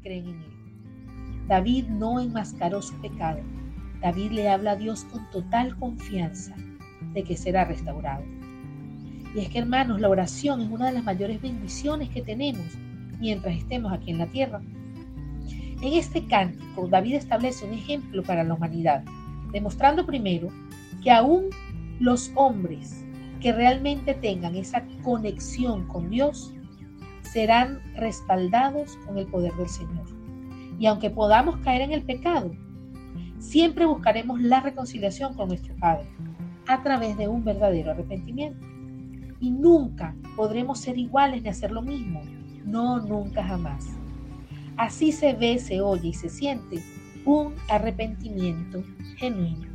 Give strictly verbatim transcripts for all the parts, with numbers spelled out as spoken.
creen en Él. David no enmascaró su pecado. David le habla a Dios con total confianza de que será restaurado. Y es que, hermanos, la oración es una de las mayores bendiciones que tenemos mientras estemos aquí en la tierra. En este cántico, David establece un ejemplo para la humanidad, demostrando primero que aún los hombres que realmente tengan esa conexión con Dios serán respaldados con el poder del Señor. Y aunque podamos caer en el pecado, siempre buscaremos la reconciliación con nuestro Padre a través de un verdadero arrepentimiento. Y nunca podremos ser iguales ni hacer lo mismo. No, nunca, jamás. Así se ve, se oye y se siente un arrepentimiento genuino.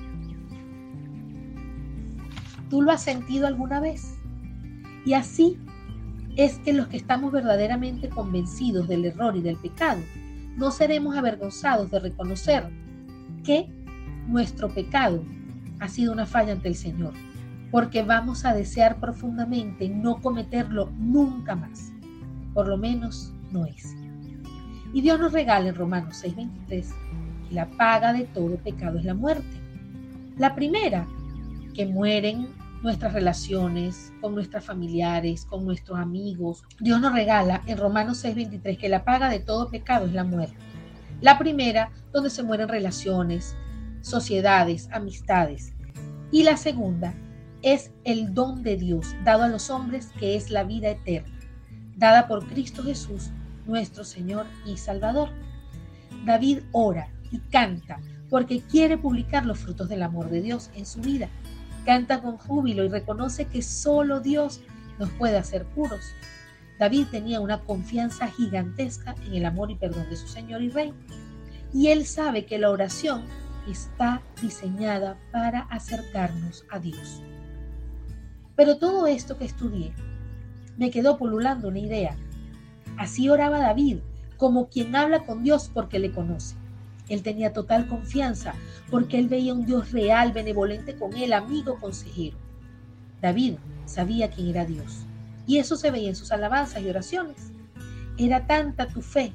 ¿Tú lo has sentido alguna vez? Y así es que los que estamos verdaderamente convencidos del error y del pecado, no seremos avergonzados de reconocer que nuestro pecado ha sido una falla ante el Señor, porque vamos a desear profundamente no cometerlo nunca más, por lo menos no es. Y Dios nos regala en Romanos seis veintitrés que la paga de todo pecado es la muerte. La primera, que mueren nuestras relaciones con nuestros familiares, con nuestros amigos. Dios nos regala en Romanos seis veintitrés que la paga de todo pecado es la muerte. La primera, donde se mueren relaciones, sociedades, amistades. Y la segunda es el don de Dios dado a los hombres, que es la vida eterna, dada por Cristo Jesús, nuestro Señor y Salvador. David ora y canta porque quiere publicar los frutos del amor de Dios en su vida. Canta con júbilo y reconoce que solo Dios nos puede hacer puros. David tenía una confianza gigantesca en el amor y perdón de su Señor y Rey. Y él sabe que la oración está diseñada para acercarnos a Dios. Pero todo esto que estudié, me quedó pululando una idea. Así oraba David, como quien habla con Dios porque le conoce. Él tenía total confianza porque él veía un Dios real, benevolente con él, amigo, consejero. David sabía quién era Dios y eso se veía en sus alabanzas y oraciones. Era tanta tu fe,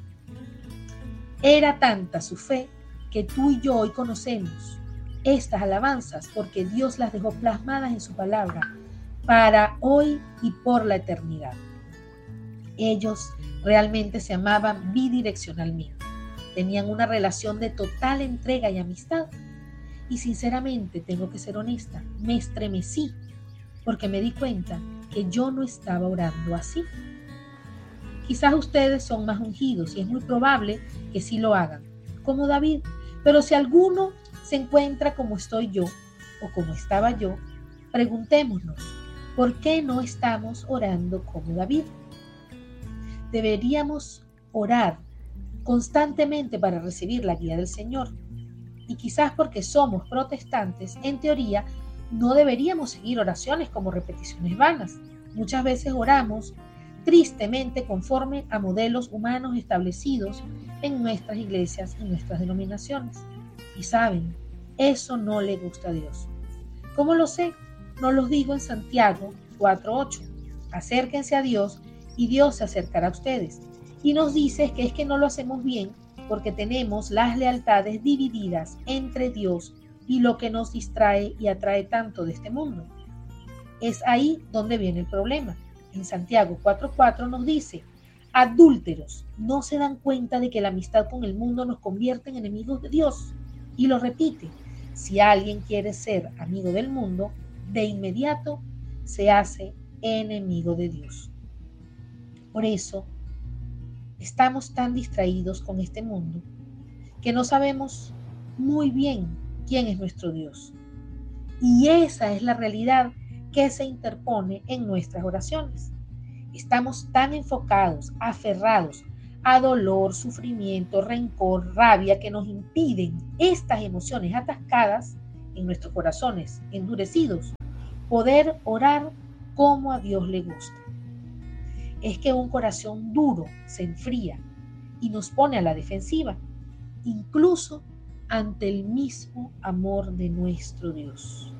era tanta su fe que tú y yo hoy conocemos estas alabanzas porque Dios las dejó plasmadas en su palabra para hoy y por la eternidad. Ellos realmente se amaban bidireccionalmente. Tenían una relación de total entrega y amistad. Y sinceramente, tengo que ser honesta, me estremecí porque me di cuenta que yo no estaba orando así. Quizás ustedes son más ungidos y es muy probable que sí lo hagan, como David. Pero si alguno se encuentra como estoy yo o como estaba yo, preguntémonos, ¿por qué no estamos orando como David? Deberíamos orar constantemente para recibir la guía del Señor. Y quizás porque somos protestantes, en teoría, no deberíamos seguir oraciones como repeticiones vanas. Muchas veces oramos tristemente conforme a modelos humanos establecidos en nuestras iglesias y nuestras denominaciones. Y saben, eso no le gusta a Dios. ¿Cómo lo sé? Nos lo digo en Santiago cuatro ocho. Acérquense a Dios y Dios se acercará a ustedes. Y nos dice que es que no lo hacemos bien porque tenemos las lealtades divididas entre Dios y lo que nos distrae y atrae tanto de este mundo. Es ahí donde viene el problema. En Santiago cuatro cuatro nos dice, adúlteros, ¿no se dan cuenta de que la amistad con el mundo nos convierte en enemigos de Dios? Y lo repite, si alguien quiere ser amigo del mundo, de inmediato se hace enemigo de Dios. Por eso, estamos tan distraídos con este mundo que no sabemos muy bien quién es nuestro Dios. Y esa es la realidad que se interpone en nuestras oraciones. Estamos tan enfocados, aferrados a dolor, sufrimiento, rencor, rabia, que nos impiden estas emociones atascadas en nuestros corazones endurecidos, poder orar como a Dios le gusta. Es que un corazón duro se enfría y nos pone a la defensiva, incluso ante el mismo amor de nuestro Dios.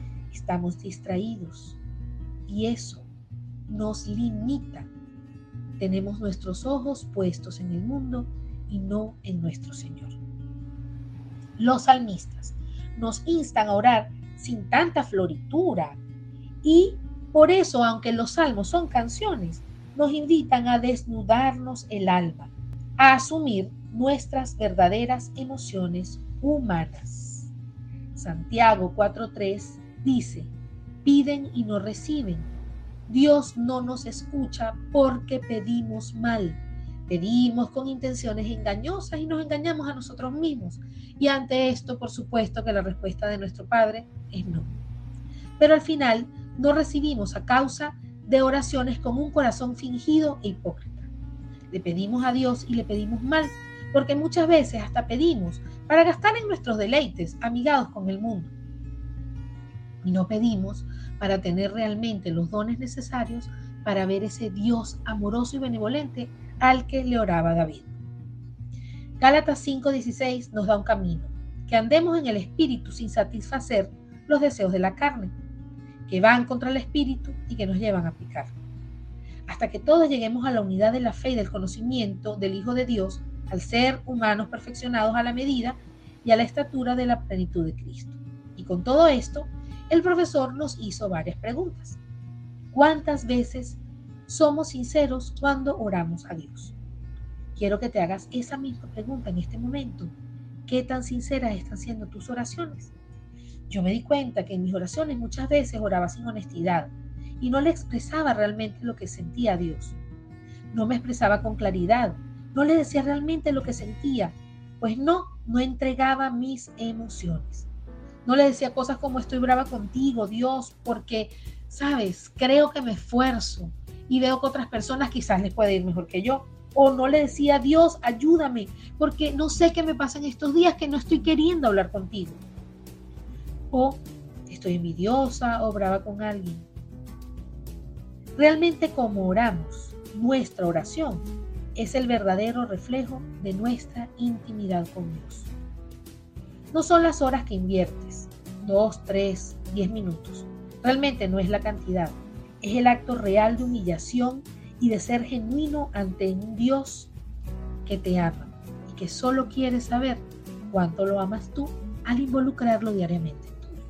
Estamos distraídos y eso nos limita tenemos nuestros ojos puestos en el mundo y no en nuestro Señor. Los salmistas nos instan a orar sin tanta floritura y por eso, aunque los salmos son canciones, nos invitan a desnudarnos el alma, a asumir nuestras verdaderas emociones humanas. Santiago cuatro tres dice: piden y no reciben. Dios no nos escucha porque pedimos mal. Pedimos con intenciones engañosas y nos engañamos a nosotros mismos. Y ante esto, por supuesto que la respuesta de nuestro Padre es no. Pero al final no recibimos a causa de oraciones con un corazón fingido e hipócrita. Le pedimos a Dios y le pedimos mal, porque muchas veces hasta pedimos para gastar en nuestros deleites, amigados con el mundo. Y no pedimos para tener realmente los dones necesarios para ver ese Dios amoroso y benevolente al que le oraba David. Gálatas cinco dieciséis nos da un camino: que andemos en el Espíritu sin satisfacer los deseos de la carne, que van contra el Espíritu y que nos llevan a pecar. Hasta que todos lleguemos a la unidad de la fe y del conocimiento del Hijo de Dios, al ser humanos perfeccionados a la medida y a la estatura de la plenitud de Cristo. Y con todo esto, el profesor nos hizo varias preguntas. ¿Cuántas veces somos sinceros cuando oramos a Dios? Quiero que te hagas esa misma pregunta en este momento. ¿Qué tan sinceras están siendo tus oraciones? Yo me di cuenta que en mis oraciones muchas veces oraba sin honestidad y no le expresaba realmente lo que sentía a Dios. No me expresaba con claridad, no le decía realmente lo que sentía, pues no, no entregaba mis emociones. No le decía cosas como: estoy brava contigo, Dios, porque, sabes, creo que me esfuerzo y veo que otras personas quizás les puede ir mejor que yo. O no le decía: Dios, ayúdame, porque no sé qué me pasa en estos días que no estoy queriendo hablar contigo. O estoy envidiosa o brava con alguien. Realmente, como oramos, nuestra oración es el verdadero reflejo de nuestra intimidad con Dios. No son las horas que inviertes, dos, tres, diez minutos. Realmente no es la cantidad, es el acto real de humillación y de ser genuino ante un Dios que te ama y que solo quiere saber cuánto lo amas tú al involucrarlo diariamente en tu vida.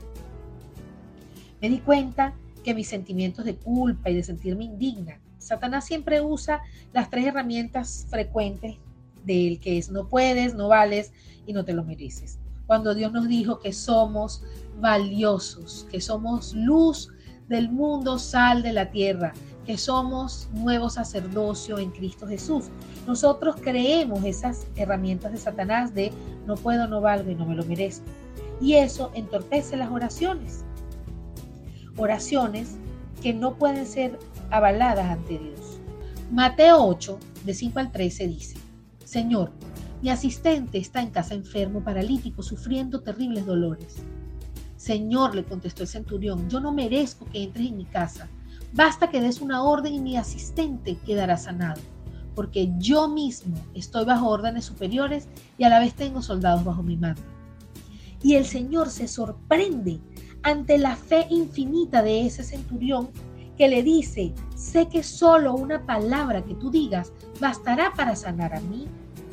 Me di cuenta que mis sentimientos de culpa y de sentirme indigna, Satanás siempre usa las tres herramientas frecuentes de él, que es: no puedes, no vales y no te lo mereces. Cuando Dios nos dijo que somos valiosos, que somos luz del mundo, sal de la tierra, que somos nuevo sacerdocio en Cristo Jesús. Nosotros creemos esas herramientas de Satanás de no puedo, no valgo y no me lo merezco. Y eso entorpece las oraciones. Oraciones que no pueden ser avaladas ante Dios. Mateo ocho, de cinco al trece dice: Señor, mi asistente está en casa enfermo, paralítico, sufriendo terribles dolores. Señor, le contestó el centurión, yo no merezco que entres en mi casa. Basta que des una orden y mi asistente quedará sanado, porque yo mismo estoy bajo órdenes superiores y a la vez tengo soldados bajo mi mando. Y el Señor se sorprende ante la fe infinita de ese centurión, que le dice: sé que solo una palabra que tú digas bastará para sanar a mi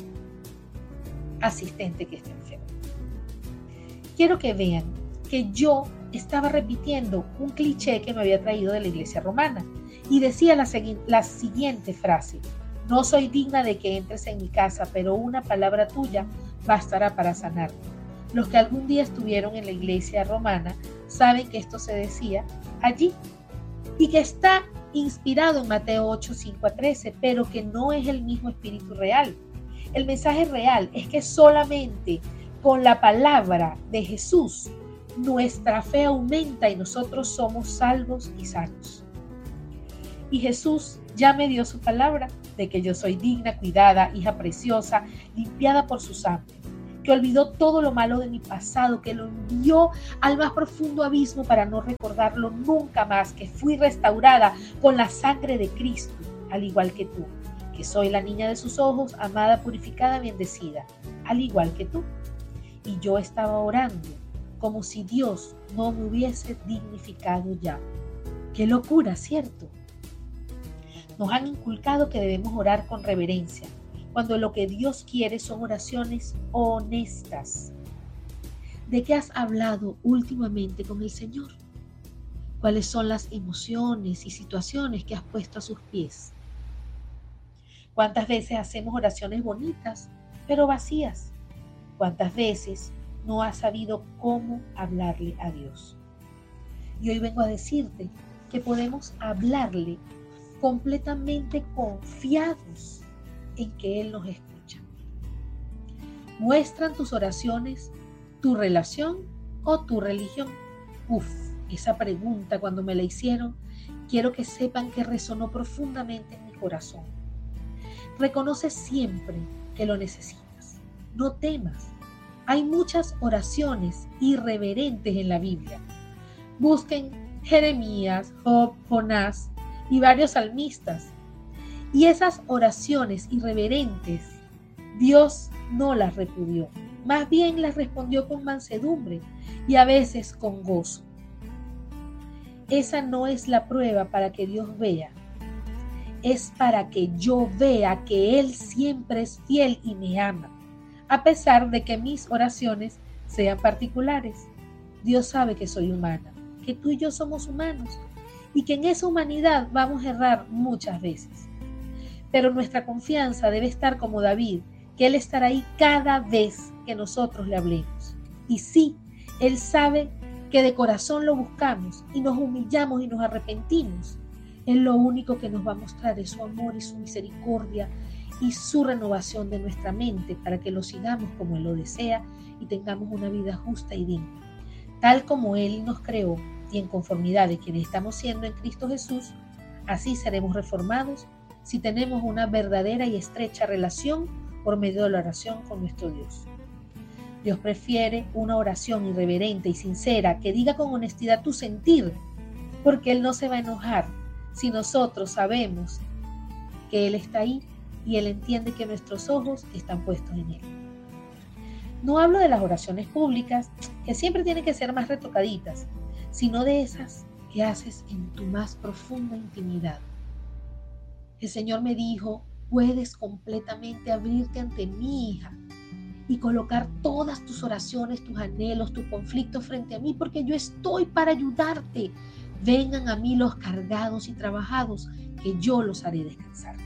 asistente que está enfermo. Quiero que vean que yo estaba repitiendo un cliché que me había traído de la iglesia romana y decía la, la siguiente frase: no soy digna de que entres en mi casa, pero una palabra tuya bastará para sanarme. Los que algún día estuvieron en la iglesia romana saben que esto se decía allí y que está inspirado en Mateo ocho, cinco a trece, pero que no es el mismo espíritu real. El mensaje real es que solamente con la palabra de Jesús nuestra fe aumenta y nosotros somos salvos y sanos. Y Jesús ya me dio su palabra de que yo soy digna, cuidada, hija preciosa, limpiada por su sangre, que olvidó todo lo malo de mi pasado, que lo envió al más profundo abismo para no recordarlo nunca más, que fui restaurada con la sangre de Cristo, al igual que tú, que soy la niña de sus ojos, amada, purificada, bendecida, al igual que tú. Y yo estaba orando como si Dios no me hubiese dignificado ya. ¡Qué locura!, ¿cierto? Nos han inculcado que debemos orar con reverencia, cuando lo que Dios quiere son oraciones honestas. ¿De qué has hablado últimamente con el Señor? ¿Cuáles son las emociones y situaciones que has puesto a sus pies? ¿Cuántas veces hacemos oraciones bonitas, pero vacías? ¿Cuántas veces no has sabido cómo hablarle a Dios? Y hoy vengo a decirte que podemos hablarle completamente confiados en que Él nos escucha. ¿Muestran tus oraciones tu relación o tu religión? Uf, esa pregunta cuando me la hicieron, quiero que sepan que resonó profundamente en mi corazón. Reconoce siempre que lo necesitas. No temas. Hay muchas oraciones irreverentes en la Biblia. Busquen Jeremías, Job, Jonás y varios salmistas. Y esas oraciones irreverentes, Dios no las repudió. Más bien las respondió con mansedumbre y a veces con gozo. Esa no es la prueba para que Dios vea. Es para que yo vea que Él siempre es fiel y me ama, a pesar de que mis oraciones sean particulares. Dios sabe que soy humana, que tú y yo somos humanos y que en esa humanidad vamos a errar muchas veces. Pero nuestra confianza debe estar como David, que Él estará ahí cada vez que nosotros le hablemos. Y sí, Él sabe que de corazón lo buscamos y nos humillamos y nos arrepentimos. Él lo único que nos va a mostrar es su amor y su misericordia y su renovación de nuestra mente para que lo sigamos como Él lo desea y tengamos una vida justa y digna. Tal como Él nos creó y en conformidad de quienes estamos siendo en Cristo Jesús, así seremos reformados si tenemos una verdadera y estrecha relación por medio de la oración con nuestro Dios. Dios prefiere una oración irreverente y sincera que diga con honestidad tu sentir, porque Él no se va a enojar si nosotros sabemos que Él está ahí y Él entiende que nuestros ojos están puestos en Él. No hablo de las oraciones públicas, que siempre tienen que ser más retocaditas, sino de esas que haces en tu más profunda intimidad. El Señor me dijo, puedes completamente abrirte ante mi hija y colocar todas tus oraciones, tus anhelos, tus conflictos frente a mí, porque yo estoy para ayudarte. Vengan a mí los cargados y trabajados, que yo los haré descansar.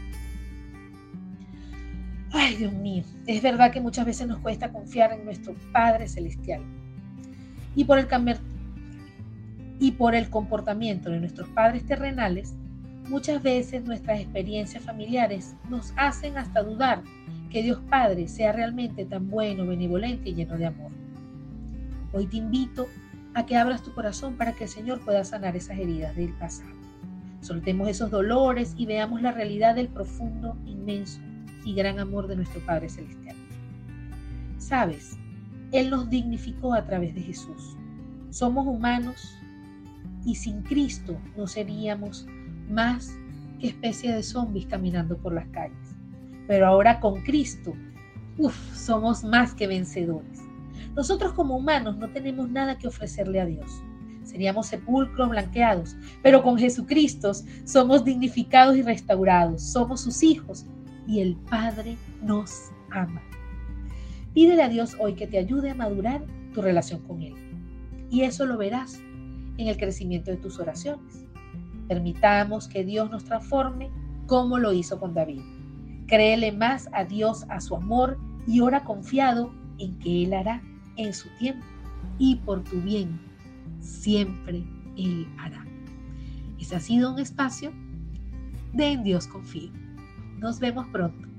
Ay, Dios mío, es verdad que muchas veces nos cuesta confiar en nuestro Padre Celestial. Y por el, cam- y por el comportamiento de nuestros padres terrenales, muchas veces nuestras experiencias familiares nos hacen hasta dudar que Dios Padre sea realmente tan bueno, benevolente y lleno de amor. Hoy te invito a que abras tu corazón para que el Señor pueda sanar esas heridas del pasado. Soltemos esos dolores y veamos la realidad del profundo, inmenso y gran amor de nuestro Padre Celestial. Sabes, Él nos dignificó a través de Jesús. Somos humanos y sin Cristo no seríamos más que especie de zombies caminando por las calles. Pero ahora con Cristo, uf, somos más que vencedores. Nosotros como humanos no tenemos nada que ofrecerle a Dios. Seríamos sepulcros blanqueados, pero con Jesucristo somos dignificados y restaurados. Somos sus hijos y el Padre nos ama. Pídele a Dios hoy que te ayude a madurar tu relación con Él. Y eso lo verás en el crecimiento de tus oraciones. Permitamos que Dios nos transforme como lo hizo con David. Créele más a Dios, a su amor y ora confiado en que Él hará en su tiempo y por tu bien. Siempre Él hará. Ese ha sido un espacio de En Dios Confío. Nos vemos pronto.